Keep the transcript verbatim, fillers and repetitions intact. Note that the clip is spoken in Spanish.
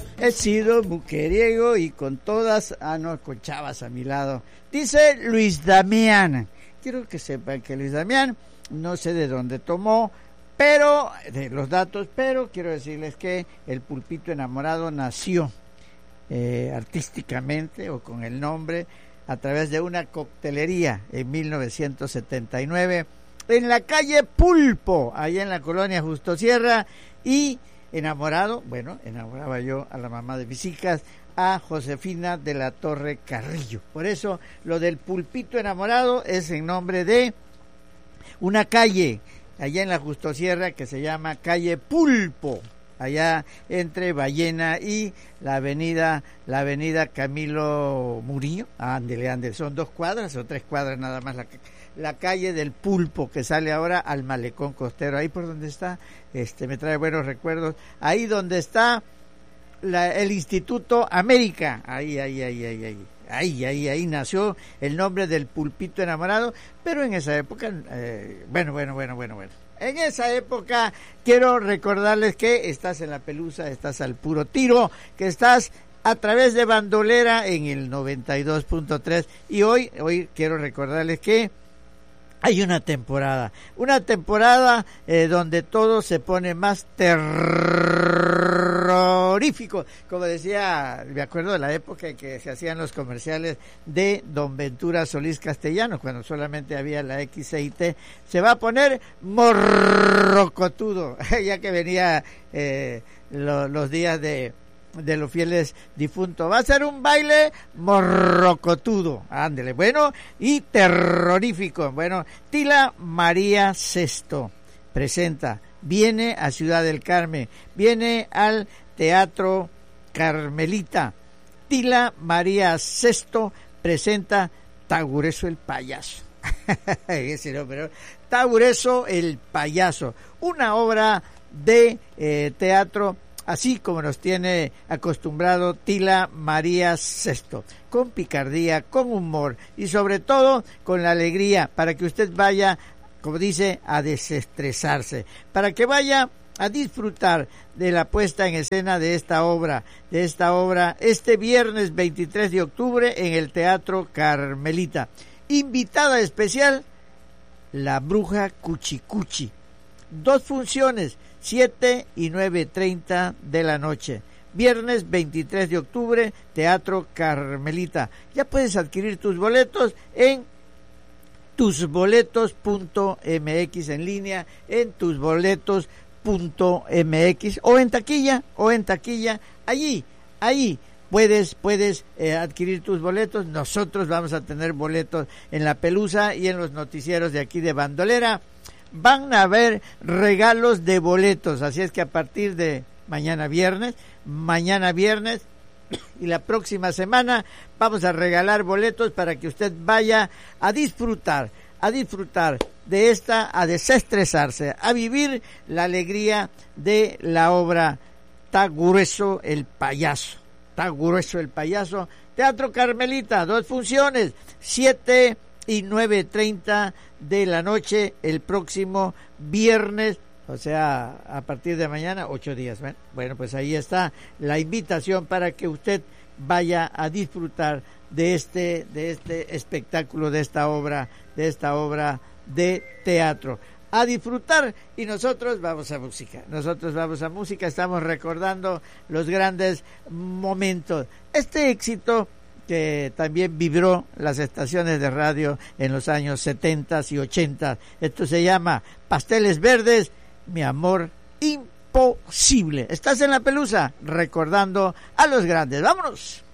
He sido mujeriego y con todas, ah no, con chavas a mi lado. Dice Luis Damián. Quiero que sepan que Luis Damián, no sé de dónde tomó, pero, de los datos, pero quiero decirles que el Pulpito Enamorado nació eh, artísticamente o con el nombre a través de una coctelería en mil novecientos setenta y nueve en la calle Pulpo, allá en la colonia Justo Sierra, y enamorado, bueno, enamoraba yo a la mamá de mis hijas, a Josefina de la Torre Carrillo. Por eso lo del Pulpito Enamorado es en nombre de una calle allá en la Justo Sierra que se llama calle Pulpo, allá entre Ballena y la avenida la avenida Camilo Murillo. Ándele, ándele, son dos cuadras o tres cuadras nada más la la calle del Pulpo, que sale ahora al Malecón Costero, ahí por donde está, este me trae buenos recuerdos, ahí donde está la, el Instituto América, ahí, ahí, ahí, ahí, ahí, ahí, ahí, ahí nació el nombre del Pulpito Enamorado, pero en esa época, eh, bueno, bueno, bueno, bueno, bueno, en esa época quiero recordarles que estás en La Pelusa, estás al puro tiro, que estás a través de Bandolera en el noventa y dos punto tres, y hoy, hoy quiero recordarles que hay una temporada, una temporada eh, donde todo se pone más terrorífico, como decía, me acuerdo de la época en que se hacían los comerciales de Don Ventura Solís Castellanos, cuando solamente había la X C I T, se va a poner morrocotudo, ya que venía eh, lo, los días de... de los fieles difuntos. Va a ser un baile morrocotudo, ándele, bueno, y terrorífico. Bueno, Tila María Sesto presenta, viene a Ciudad del Carmen, viene al Teatro Carmelita. Tila María Sesto presenta Tagureso el Payaso. Ese no, pero Tagureso el Payaso, una obra de eh, teatro así como nos tiene acostumbrado Tila María Sesto, con picardía, con humor y sobre todo con la alegría, para que usted vaya, como dice, a desestresarse, para que vaya a disfrutar de la puesta en escena de esta obra, de esta obra este viernes veintitrés de octubre en el Teatro Carmelita. Invitada especial, la Bruja Cuchicuchi. Dos funciones, siete y nueve treinta de la noche. Viernes veintitrés de octubre, Teatro Carmelita. Ya puedes adquirir tus boletos en tusboletos punto m x en línea, en tusboletos punto m x o en taquilla, o en taquilla, allí, allí puedes, puedes eh, adquirir tus boletos. Nosotros vamos a tener boletos en La Pelusa y en los noticieros de aquí de Bandolera. Van a haber regalos de boletos, así es que a partir de mañana viernes, mañana viernes y la próxima semana vamos a regalar boletos para que usted vaya a disfrutar, a disfrutar de esta, a desestresarse, a vivir la alegría de la obra Tagureso el Payaso. Tagureso el Payaso, Teatro Carmelita, dos funciones, siete y nueve treinta de la noche el próximo viernes, o sea, a partir de mañana, ocho días. Bueno, bueno, pues ahí está la invitación para que usted vaya a disfrutar de este, de este espectáculo, de esta obra, de esta obra de teatro. A disfrutar, y nosotros vamos a música, nosotros vamos a música, estamos recordando los grandes momentos. Este éxito que también vibró las estaciones de radio en los años setenta y ochenta. Esto se llama Pasteles Verdes, mi amor imposible. Estás en La Pelusa, recordando a los grandes. ¡Vámonos!